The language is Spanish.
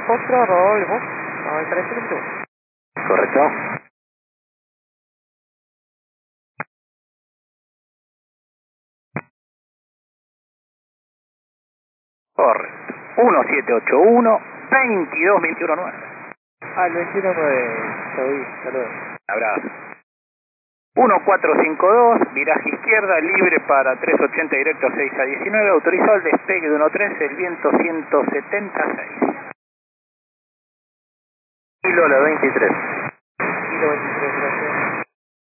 Foxtrot, Rolvo, 93 Correcto. Correcto. 1781 22219. Ah, el 219, Saudí, saludos. Abrazo. 1452, viraje izquierda, libre para 380 directo 6 a 19, autorizado el despegue de 13, el viento 176. Kilo la 23. Kilo 23, gracias.